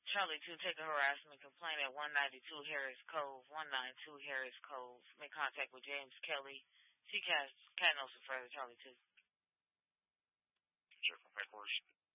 Charlie 2, take a harassment complaint at 192 Harris Cove, 192 Harris Cove. Make contact with James Kelly. See Cat knows for further, Charlie 2. Check from headquarters.